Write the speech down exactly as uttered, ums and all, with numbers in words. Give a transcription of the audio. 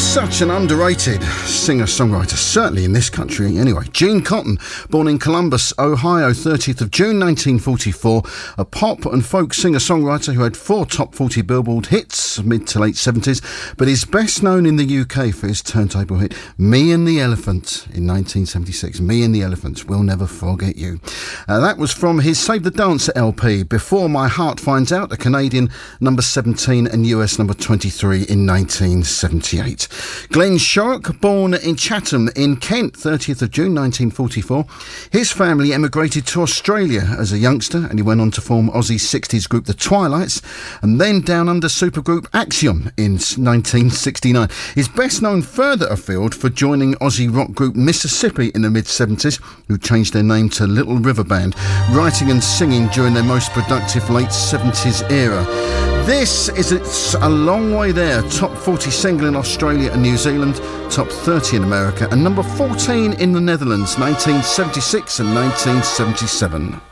Such an underrated singer-songwriter, certainly in this country anyway. Gene Cotton, born in Columbus, Ohio, thirtieth of June nineteen forty-four, a pop and folk singer-songwriter who had four top forty Billboard hits mid to late seventies, but is best known in the U K for his turntable hit Me and the Elephant in nineteen seventy-six. Me and the Elephant, We'll Never Forget You. Uh, that was from his Save the Dancer L P, Before My Heart Finds Out, a Canadian number seventeen and U S number twenty-three in nineteen seventy-eight. Glenn Shorrock, born in Chatham in Kent, thirtieth of June nineteen forty-four. His family emigrated to Australia as a youngster, and he went on to form Aussie sixties group The Twilights, and then down under supergroup Axiom in nineteen sixty-nine. He's best known further afield for joining Aussie rock group Mississippi in the mid-seventies, who changed their name to Little River Band, writing and singing during their most productive late seventies era. This is It's a Long Way There, top forty single in Australia and New Zealand, top thirty in America, and number fourteen in the Netherlands, nineteen seventy-six and nineteen seventy-seven.